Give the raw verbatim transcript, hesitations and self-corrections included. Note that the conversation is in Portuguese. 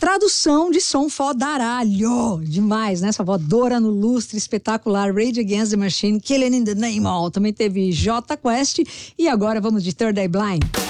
tradução de som fodaralho. Demais, né? Essa voadora no lustre, espetacular. Rage Against the Machine, Killing in the Name All. Também teve Jota Quest. E agora vamos de Third Eye Blind.